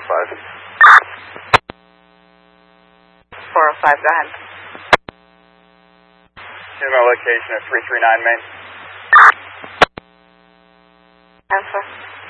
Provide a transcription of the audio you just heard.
405. 405, go ahead. Here's my location at 339 Main. Answer.